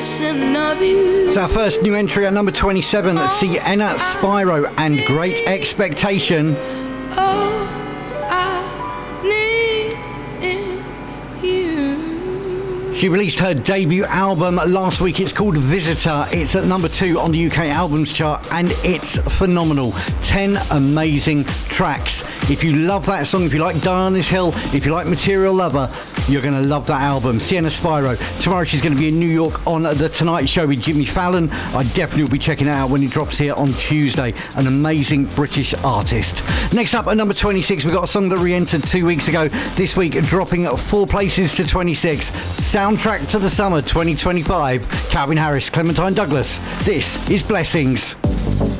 It's our first new entry at number 27, Sienna Spyro and Great Expectation. All I need is you. She released her debut album last week. It's called Visitor. It's at number 2 on the UK albums chart and it's phenomenal. 10 amazing tracks. If you love that song, if you like Die on This Hill, if you like Material Lover, you're going to love that album. Sienna Spyro. Tomorrow she's going to be in New York on The Tonight Show with Jimmy Fallon. I definitely will be checking it out when he drops here on Tuesday. An amazing British artist. Next up at number 26, we've got a song that re-entered 2 weeks ago. This week dropping 4 places to 26. Soundtrack to the Summer 2025. Calvin Harris, Clementine Douglas. This is Blessings.